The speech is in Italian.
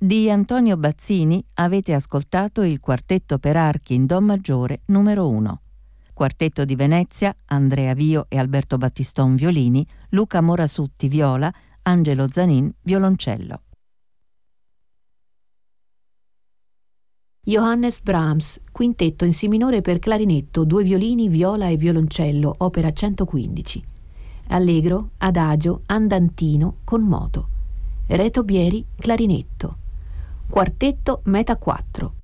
Di Antonio Bazzini avete ascoltato il quartetto per archi in Do maggiore numero 1. Quartetto di Venezia, Andrea Vio e Alberto Battiston violini, Luca Morasutti viola, Angelo Zanin violoncello. Johannes Brahms, quintetto in si minore per clarinetto, 2 violini, viola e violoncello, opera 115. Allegro, adagio, andantino con moto. Reto Bieri, clarinetto. Quartetto Meta 4,